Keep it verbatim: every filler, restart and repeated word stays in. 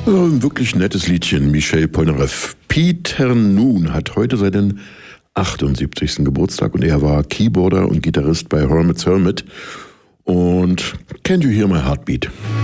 Ein wirklich nettes Liedchen, Michel Polnareff. Peter Noone hat heute seinen achtundsiebzigsten Geburtstag und er war Keyboarder und Gitarrist bei Hermit's Hermit. Und Can't You Hear My Heartbeat?